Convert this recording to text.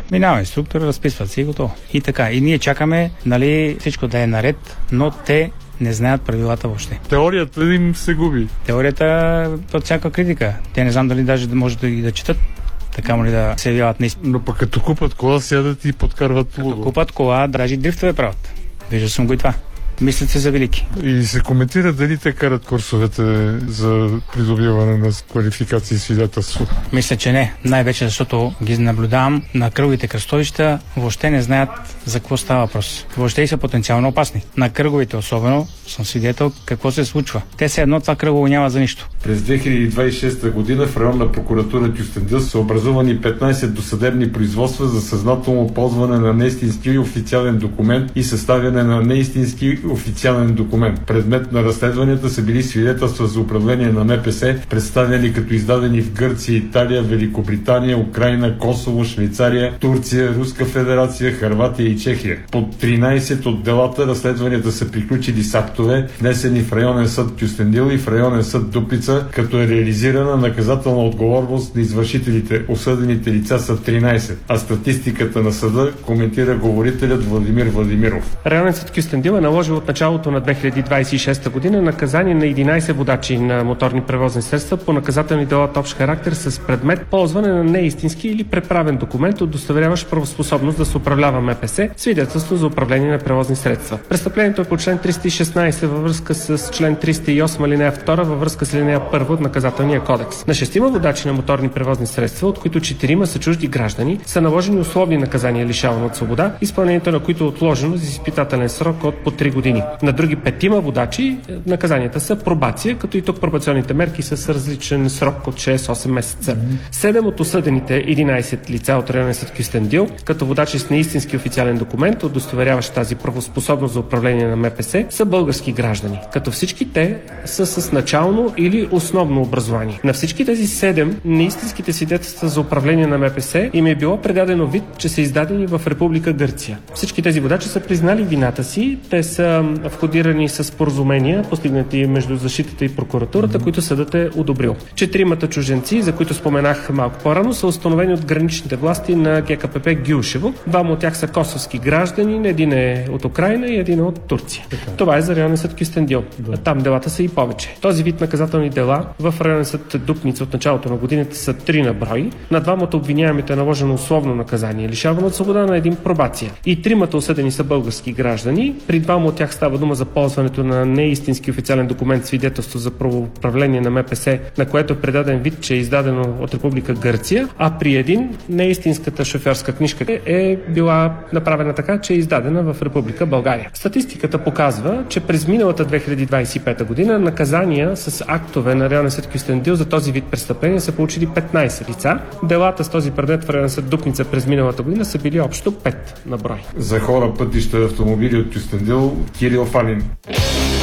Минава инструктор, разписват се и готово. И така. И ние чакаме, нали, всичко да е наред, но те не знаят правилата въобще. Теорията им се губи. Теорията под всяка критика. Те не знам дали даже да може да читат, така му ли да се явяват наистина. Но пък като купат кола, сядат и подкарват лудо. Като купат кола, даже дрифтове правят. Виждал съм го и това. Мислят се за велики. И се коментира дали те карат курсовете за придобиване на квалификации и свидетелство. Мисля, че не. Най-вече защото ги наблюдавам на кръговите кръстовища, въобще не знаят за какво става въпрос. Въобще и са потенциално опасни. На кръговите особено съм свидетел какво се случва. Те се едно това кръгово няма за нищо. През 2026 година в районна прокуратура Кюстендил са образувани 15 досъдебни производства за съзнателно ползване на неистински официален документ и съставяне на неистински официален документ. Предмет на разследванията са били свидетелства за управление на МПС, представени като издадени в Гърция, Италия, Великобритания, Украйна, Косово, Швейцария, Турция, Руска федерация, Хърватия и Чехия. По 13 от делата разследванията са приключили с актове, внесени в районен съд Кюстендил и в районен съд Дупница, като е реализирана наказателна отговорност на извършителите. Осъдените лица са 13, а статистиката на съда коментира говорителят Владимир Владимиров. Районен съд Кюстендил е наложил от началото на 2026 година наказание на 11 водачи на моторни превозни средства по наказателни дела от общ характер с предмет ползване на неистински или преправен документ, удостоверяващ правоспособност да се управлява МПС, свидетелство за управление на превозни средства. Престъплението е по член 316 във връзка с член 308 алинея 2 във връзка с алинея 1 от наказателния кодекс. На 6 водачи на моторни превозни средства, от които 4 са чужди граждани, са наложени условни наказания лишаване от свобода, изпълнението на които е отложено за изпитателен срок от по 3 години. На други 5 водачи наказанията са пробация, като и тук пробационните мерки са с различен срок от 6-8 месеца. 7 от осъдените 11 лица от районен съд Кюстендил, като водачи с неистински официален документ, удостоверяващ тази правоспособност за управление на МПС, са български граждани, като всички те са с начално или основно образование. На всички тези 7 неистинските свидетелства за управление на МПС им е било предадено вид, че са издадени в Република Гърция. Всички тези водачи са признали вината си, те са входирани с споразумения, постигнати между защитата и прокуратурата, които съдът е одобрил. 4 чужденци, за които споменах малко по-рано, са установени от граничните власти на ГКПП Гюшево. 2 от тях са косовски граждани, един е от Украйна и един от Турция. Това е за районен съд Кюстендил. Там делата са и повече. Този вид наказателни дела в районен съд Дупница от началото на годината са 3 на брой. На 2 от обвиняемите е наложено условно наказание, лишаване от свобода, на един пробация. И 3 осъдени са български граждани. При 2 от тях става дума за ползването на неистински официален документ, свидетелство за правоуправление на МПС, на което е предаден вид, че е издадено от Република Гърция, а при един неистинската шофьорска книжка е била направена така, че е издадена в Република България. Статистиката показва, че през миналата 2025 година наказания с актове на районен съд Кюстендил за този вид престъпления са получили 15 лица. Делата с този предмет в районен съд Дупница през миналата година са били общо 5 на брой. За хора, пътища и автомобили от Кюстендил, Кирил Фалин.